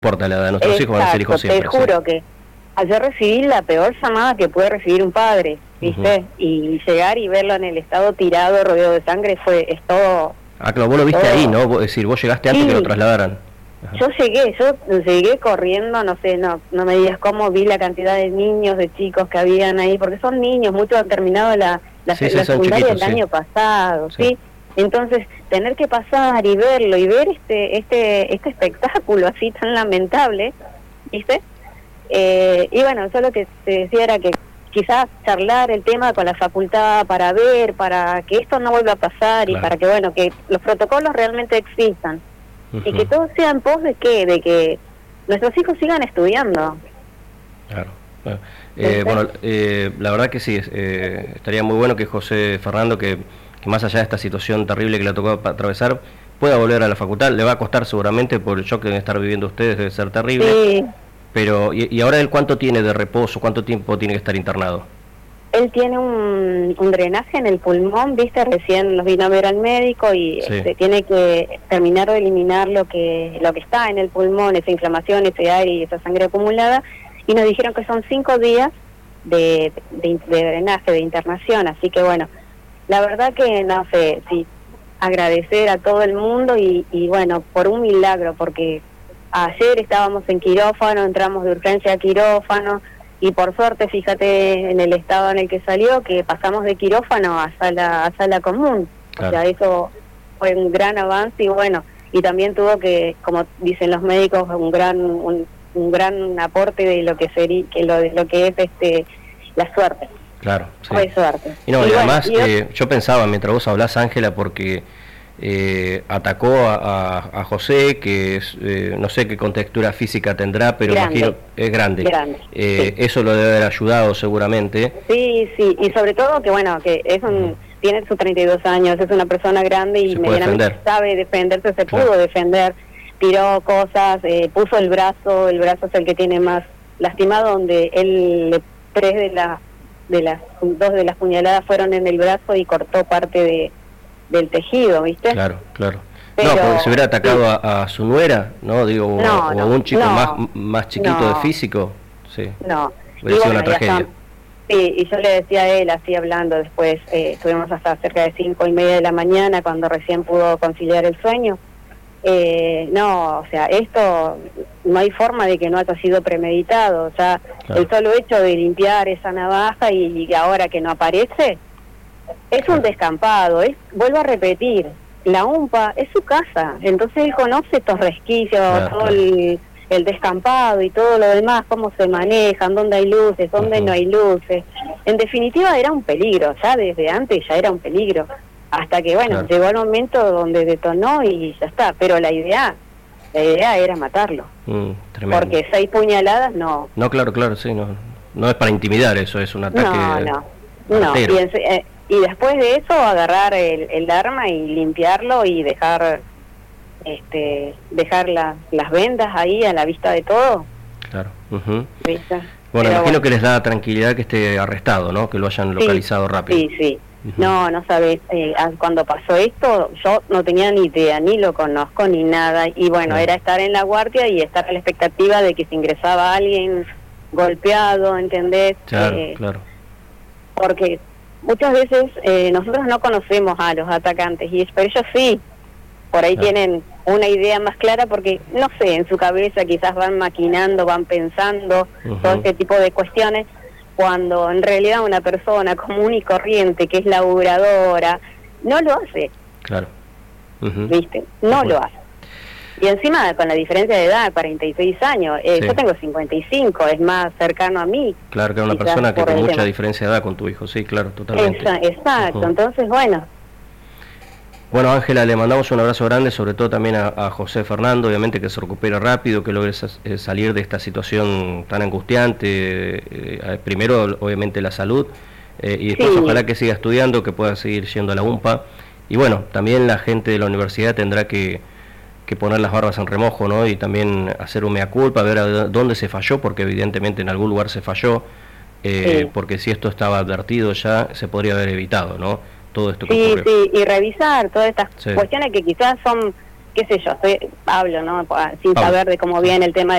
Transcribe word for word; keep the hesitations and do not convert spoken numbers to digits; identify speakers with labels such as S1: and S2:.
S1: importa la edad de nuestros
S2: Exacto,
S1: hijos, van a ser hijos siempre.
S2: Te juro sí. que ayer recibí la peor llamada que puede recibir un padre, ¿viste? Uh-huh. Y llegar y verlo en el estado tirado, rodeado de sangre, fue es todo...
S1: Ah, claro, vos lo viste todo... ahí, ¿no? Es decir, vos llegaste antes sí. que lo trasladaran.
S2: Ajá. Yo llegué, yo llegué corriendo, no sé, no no me digas cómo vi la cantidad de niños, de chicos que habían ahí, porque son niños, muchos han terminado la, la,
S1: sí,
S2: la
S1: sí,
S2: secundaria
S1: chiquitos,
S2: el
S1: sí.
S2: año pasado, ¿sí? ¿sí? Entonces, tener que pasar y verlo, y ver este este este espectáculo así tan lamentable, ¿viste? Eh, y bueno, yo lo que te decía era que quizás charlar el tema con la facultad para ver, para que esto no vuelva a pasar, claro. y para que, bueno, que los protocolos realmente existan. Uh-huh. Y que todo sea en pos de qué, de que nuestros hijos sigan estudiando.
S1: Claro. Bueno, eh, bueno eh, la verdad que sí, eh, estaría muy bueno que José Fernando, que, que más allá de esta situación terrible que le tocó atravesar, pueda volver a la facultad. Le va a costar seguramente por el shock que deben estar viviendo ustedes, debe ser terrible.
S2: Sí.
S1: Pero, ¿y, y ahora él cuánto tiene de reposo? ¿Cuánto tiempo tiene que estar internado?
S2: Él tiene un, un drenaje en el pulmón, viste, recién los vino a ver al médico y sí. este, tiene que terminar de eliminar lo que lo que está en el pulmón, esa inflamación, ese aire y esa sangre acumulada, y nos dijeron que son cinco días de, de, de drenaje, de internación, así que bueno, la verdad que no sé, sí, agradecer a todo el mundo y, y bueno, por un milagro, porque ayer estábamos en quirófano, entramos de urgencia a quirófano, y por suerte, fíjate en el estado en el que salió, que pasamos de quirófano a sala a sala común. Claro. O sea, eso fue un gran avance y bueno, y también tuvo que, como dicen los médicos, un gran un, un gran aporte de lo que sería, que lo de lo que es este la suerte.
S1: Claro, sí.
S2: Fue suerte.
S1: Y no, y, y además
S2: bueno, y
S1: eh, yo pensaba mientras vos hablás, Ángela, porque Eh, atacó a, a, a José, que es, eh, no sé qué contextura física tendrá, pero
S2: grande.
S1: imagino es grande.
S2: grande
S1: eh,
S2: sí.
S1: Eso lo debe haber ayudado seguramente.
S2: Sí, sí, y sobre todo que bueno, que es un, uh-huh. tiene sus treinta y dos años, es una persona grande y medianamente sabe defenderse, se claro. pudo defender, tiró cosas, eh, puso el brazo, el brazo es el que tiene más lastimado, donde él, tres de las, de las, dos de las puñaladas fueron en el brazo y cortó parte de del tejido, ¿viste?
S1: Claro, claro.
S2: Pero,
S1: no, porque se hubiera atacado sí. a, a su nuera, ¿no? Digo,
S2: no,
S1: o
S2: no,
S1: a un chico
S2: no,
S1: más más chiquito
S2: no,
S1: de físico, sí.
S2: No.
S1: Hubiera sido
S2: bueno,
S1: una tragedia.
S2: Son, sí, y yo le decía a él, así hablando después, eh, estuvimos hasta cerca de cinco y media de la mañana, cuando recién pudo conciliar el sueño. Eh, no, o sea, esto no hay forma de que no haya sido premeditado. O sea, claro. el solo hecho de limpiar esa navaja y, y ahora que no aparece... Es un descampado, es, vuelvo a repetir, la U M P A es su casa, entonces él conoce estos resquicios, claro, todo claro. El, el descampado y todo lo demás, cómo se manejan, dónde hay luces, dónde uh-huh. no hay luces. En definitiva era un peligro, ya desde antes ya era un peligro, hasta que bueno, claro. llegó el momento donde detonó y ya está, pero la idea, la idea era matarlo,
S1: mm,
S2: porque seis puñaladas no.
S1: No, claro, claro, sí, no, no es para intimidar, eso es un ataque.
S2: No, no, no, y en, eh, Y después de eso agarrar el, el arma y limpiarlo y dejar este dejar la, las vendas ahí a la vista de todo.
S1: Claro. Uh-huh.
S2: ¿Viste?
S1: Bueno,
S2: Pero
S1: imagino
S2: bueno.
S1: que les da tranquilidad que esté arrestado, ¿no? Que lo hayan localizado
S2: sí,
S1: rápido.
S2: Sí, sí.
S1: Uh-huh.
S2: No, no sabes, eh, cuando pasó esto yo no tenía ni idea, ni lo conozco ni nada. Y bueno, uh-huh. era estar en la guardia y estar a la expectativa de que se ingresaba alguien golpeado, ¿entendés?
S1: Claro,
S2: eh,
S1: claro.
S2: Porque... Muchas veces eh, nosotros no conocemos a los atacantes, y pero ellos sí, por ahí claro. tienen una idea más clara porque, no sé, en su cabeza quizás van maquinando, van pensando uh-huh. todo este tipo de cuestiones, cuando en realidad una persona común y corriente que es laburadora, no lo hace.
S1: Claro. Uh-huh.
S2: ¿Viste? No lo hace. Y encima, con la diferencia de edad, cuarenta y seis años, eh, sí. yo tengo cincuenta y cinco, es más cercano a mí.
S1: Claro, que es una persona que con mucha tema. diferencia de edad con tu hijo, sí, claro, totalmente.
S2: Esa, exacto, uh-huh. entonces, bueno.
S1: Bueno, Ángela, le mandamos un abrazo grande, sobre todo también a, a José Fernando, obviamente que se recupere rápido, que logre eh, salir de esta situación tan angustiante, eh, primero, obviamente, la salud, eh, y después, sí. ojalá que siga estudiando, que pueda seguir yendo a la U M P A. Y bueno, también la gente de la universidad tendrá que... que poner las barbas en remojo, ¿no? Y también hacer un mea culpa, ver a dónde se falló, porque evidentemente en algún lugar se falló, eh, sí. porque si esto estaba advertido ya, se podría haber evitado, ¿no? Todo esto que
S2: sí,
S1: ocurrió.
S2: Sí, y revisar todas estas sí. cuestiones que quizás son qué sé yo, estoy, hablo, ¿no? Sin
S1: Hablo.
S2: saber de cómo viene el tema